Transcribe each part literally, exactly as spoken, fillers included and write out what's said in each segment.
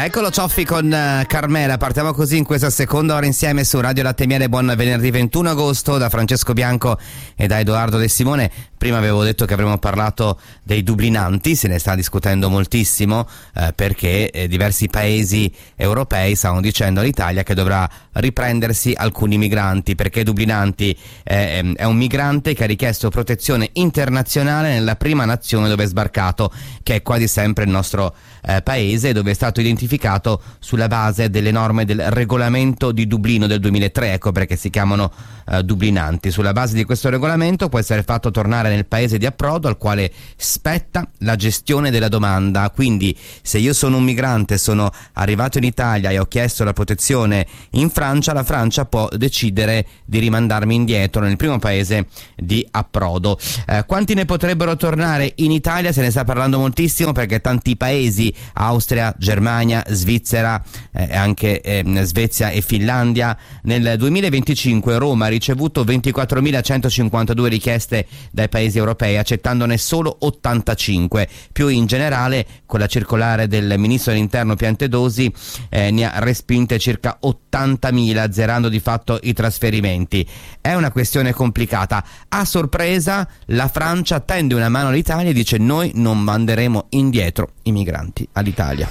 Eccolo Cioffi con uh, Carmela, partiamo così in questa seconda ora insieme su Radio Latte Miele. Buon venerdì ventuno agosto da Francesco Bianco e da Edoardo De Simone. Prima avevo detto che avremmo parlato dei dublinanti, se ne sta discutendo moltissimo eh, perché eh, diversi paesi europei stanno dicendo all'Italia che dovrà riprendersi alcuni migranti, perché dublinanti eh, è un migrante che ha richiesto protezione internazionale nella prima nazione dove è sbarcato, che è quasi sempre il nostro eh, paese, dove è stato identificato sulla base delle norme del regolamento di Dublino del duemilatré, ecco perché si chiamano eh, dublinanti. Sulla base di questo regolamento può essere fatto tornare nel paese di approdo al quale spetta la gestione della domanda. Quindi se io sono un migrante, sono arrivato in Italia e ho chiesto la protezione in Francia, la Francia può decidere di rimandarmi indietro nel primo paese di approdo. Eh, quanti ne potrebbero tornare in Italia? Se ne sta parlando moltissimo perché tanti paesi, Austria, Germania, Svizzera, eh, anche eh, Svezia e Finlandia, nel duemilaventicinque Roma ha ricevuto ventiquattromilacentocinquantadue richieste dai paesi europei, accettandone solo ottantacinque. Più in generale, con la circolare del ministro dell'interno Piantedosi, eh, ne ha respinte circa ottantamila, azzerando di fatto i trasferimenti. È una questione complicata. A sorpresa la Francia tende una mano all'Italia e dice: noi non manderemo indietro i migranti all'Italia.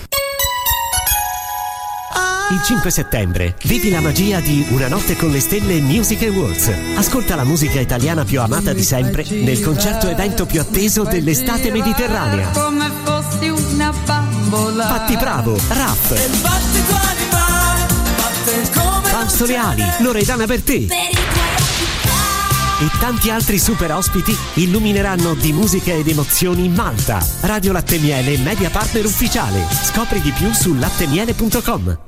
Il cinque settembre vivi la magia di Una notte con le stelle Music Awards. Ascolta la musica italiana più amata di sempre nel concerto evento più atteso dell'estate mediterranea. Come fossi una bambola. Fatti Bravo, Rap, Fausto Leali, Loredana Bertè e tanti altri super ospiti illumineranno di musica ed emozioni Malta. Radio Latte Miele, media partner ufficiale. Scopri di più su lattemiele punto com.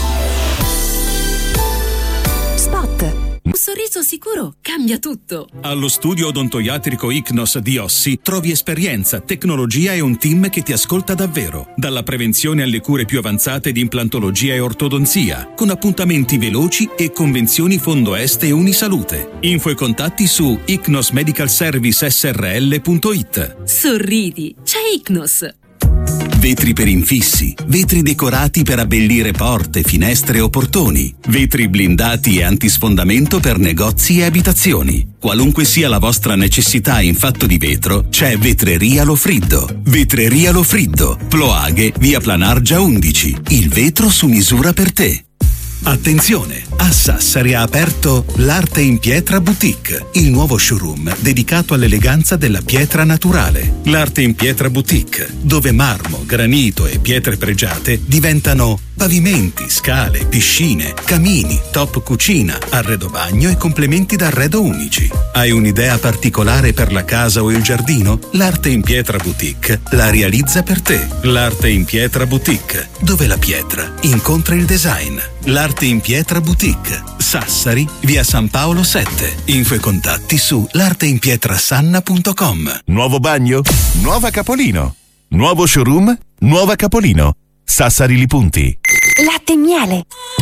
Un sorriso sicuro cambia tutto. Allo studio odontoiatrico Icnos di Ossi trovi esperienza, tecnologia e un team che ti ascolta davvero. Dalla prevenzione alle cure più avanzate di implantologia e ortodonzia, con appuntamenti veloci e convenzioni Fondo Est e Unisalute. Info e contatti su icnosmedicalservice s r l punto i t. Sorridi, c'è Icnos. Vetri per infissi, vetri decorati per abbellire porte, finestre o portoni, vetri blindati e antisfondamento per negozi e abitazioni. Qualunque sia la vostra necessità in fatto di vetro, c'è Vetreria Lofriddo. Vetreria Lofriddo, Ploaghe, via Planargia undici. Il vetro su misura per te. Attenzione! A Sassari ha aperto l'Arte in Pietra Boutique, il nuovo showroom dedicato all'eleganza della pietra naturale. L'Arte in Pietra Boutique, dove marmo, granito e pietre pregiate diventano pavimenti, scale, piscine, camini, top cucina, arredo bagno e complementi d'arredo unici. Hai un'idea particolare per la casa o il giardino? L'Arte in Pietra Boutique la realizza per te. L'Arte in Pietra Boutique, dove la pietra incontra il design. L'Arte in Pietra Boutique, Sassari, via San Paolo sette. Info e contatti su l'arteinpietrasanna punto com. Nuovo bagno? Nuova Capolino. Nuovo showroom? Nuova Capolino. Sassari Li Punti. Latte Miele.